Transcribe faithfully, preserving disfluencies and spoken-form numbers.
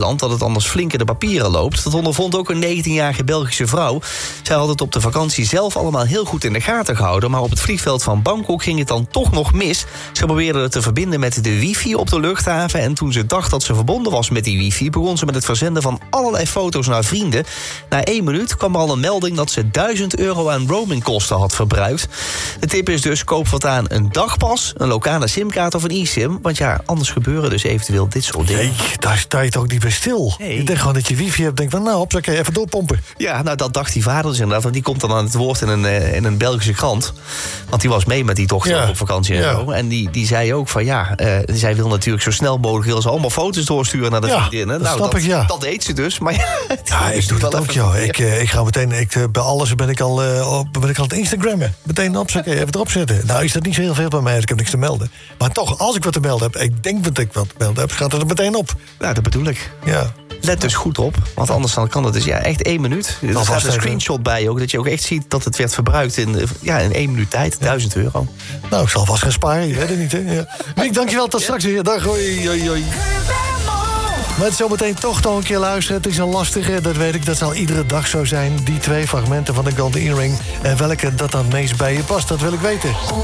Nederland... dat het anders flink in de papieren loopt. Dat ondervond ook een negentienjarige Belgische vrouw. Zij had het op de vakantie zelf allemaal heel goed in de gaten gehouden... maar op het vliegveld van Bangkok ging het dan toch nog mis. Ze probeerde het te verbinden met de wifi op de luchthaven... en toen ze dacht dat ze verbonden was met die wifi... begon ze met het verzenden van allerlei foto's naar vrienden. Na één minuut kwam er al een melding dat ze duizend euro aan roamingkosten had verbruikt. De tip is dus, koop voortaan een dagpas, een lokale simkaart of een e-sim... want ja, anders gebeuren dus eventueel dit soort dingen. Nee, daar sta je toch niet bij stil? Nee. Je denkt gewoon dat je wifi hebt, denk van nou, op, oké, even doorpompen. Ja, nou, dat dacht die vader dus inderdaad, want die komt dan aan het woord in een, uh, in een Belgische krant. Want die was mee met die dochter Ja. op vakantie en Ja. zo. En die, die zei ook van ja, uh, zij wil natuurlijk zo snel mogelijk... wil ze allemaal foto's doorsturen naar de Ja, vriendinnen. dat Nou, snap dat, ik, ja. dat deed ze dus, maar ja... Ja, ik doe dat ook, joh. Ik, uh, ik ga meteen, ik, uh, bij alles ben ik al, uh, op, ben ik al aan het Instagrammen. Meteen op, oké, even erop zetten. Nou, is dat niet zo heel veel bij mij, ik heb niks te melden. Maar toch, als ik wat te melden heb, ik denk dat ik wat te melden heb... gaat het er meteen op. Nou, dat bedoel ik. Ja. Let dus goed op, want anders dan kan het dus ja, echt één minuut. Er was staat een even- screenshot bij ook, dat je ook echt ziet dat het werd verbruikt in, uh, ja, in één minuut tijd, duizend euro. Nou, ik zal vast gaan sparen, je weet het niet, hè. Ja. Mick, dankjewel, tot straks weer. Dag, hoi, hoi, hoi. Met zometeen toch nog een keer luisteren. Het is een lastige, dat weet ik, dat zal iedere dag zo zijn. Die twee fragmenten van de Golden Earring. En welke dat dan het meest bij je past, dat wil ik weten.